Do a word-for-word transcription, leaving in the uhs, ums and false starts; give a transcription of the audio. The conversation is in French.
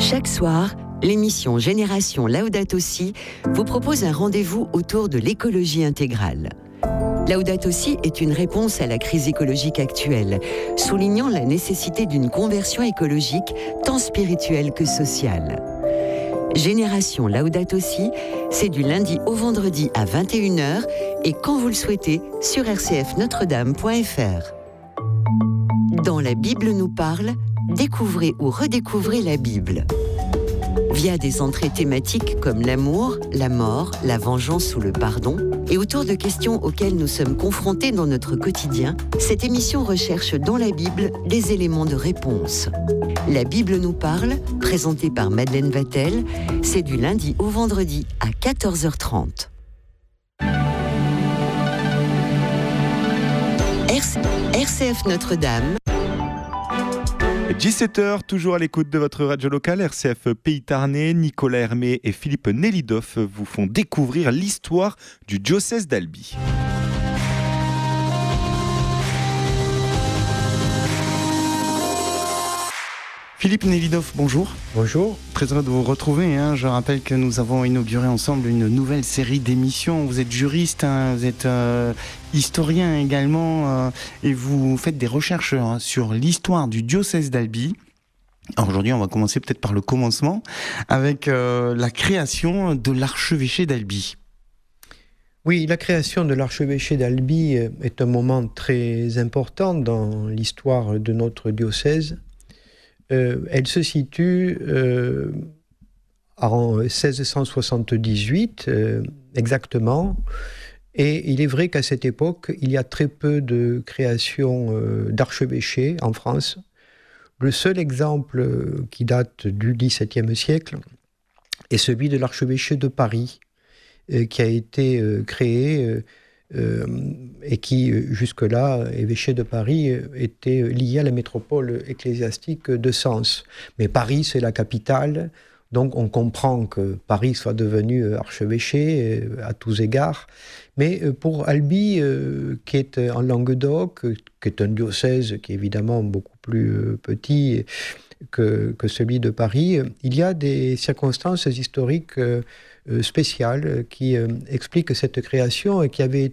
Chaque soir, l'émission Génération Laudato Si vous propose un rendez-vous autour de l'écologie intégrale. Laudato Si est une réponse à la crise écologique actuelle, soulignant la nécessité d'une conversion écologique tant spirituelle que sociale. Génération Laudato Si, c'est du lundi au vendredi à vingt et une heures et quand vous le souhaitez sur r c f notre dame point f r. Dans La Bible nous parle, découvrez ou redécouvrez la Bible. Via des entrées thématiques comme l'amour, la mort, la vengeance ou le pardon, et autour de questions auxquelles nous sommes confrontés dans notre quotidien, cette émission recherche dans la Bible des éléments de réponse. La Bible nous parle, présentée par Madeleine Vatel, c'est du lundi au vendredi à quatorze heures trente. R C F Notre-Dame. dix-sept heures, toujours à l'écoute de votre radio locale, R C F Pays Tarnais. Nicolas Hermé et Philippe Nelidoff vous font découvrir l'histoire du diocèse d'Albi. Philippe Nelidoff, bonjour. Bonjour. Très heureux de vous retrouver. Hein. Je rappelle que nous avons inauguré ensemble une nouvelle série d'émissions. Vous êtes juriste, hein, vous êtes euh, historien également, euh, et vous faites des recherches hein, sur l'histoire du diocèse d'Albi. Alors aujourd'hui, on va commencer peut-être par le commencement, avec euh, la création de l'archevêché d'Albi. Oui, la création de l'archevêché d'Albi est un moment très important dans l'histoire de notre diocèse. Euh, elle se situe euh, en seize cent soixante-dix-huit, euh, exactement, et il est vrai qu'à cette époque, il y a très peu de création euh, d'archevêchés en France. Le seul exemple qui date du dix-septième siècle est celui de l'archevêché de Paris, euh, qui a été euh, créé euh, Euh, et qui, jusque-là, évêché de Paris, était lié à la métropole ecclésiastique de Sens. Mais Paris, c'est la capitale, donc on comprend que Paris soit devenu archevêché à tous égards. Mais pour Albi, euh, qui est en Languedoc, qui est un diocèse qui est évidemment beaucoup plus petit que, que celui de Paris, il y a des circonstances historiques euh, spéciales qui euh, expliquent cette création et qui avait